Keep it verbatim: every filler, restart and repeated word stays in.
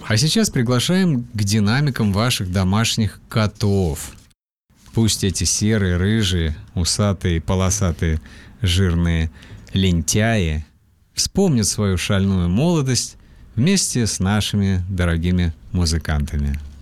А сейчас приглашаем к динамикам ваших домашних котов. Пусть эти серые, рыжие, усатые, полосатые, жирные лентяи вспомнят свою шальную молодость вместе с нашими дорогими музыкантами.